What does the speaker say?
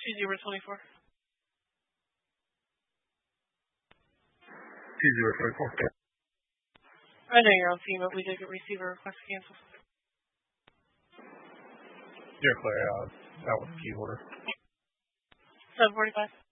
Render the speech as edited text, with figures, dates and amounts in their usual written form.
2024. 2024. I know you're on scene, but we did get receiver request to cancel. You're clear. That was key order. 7:45.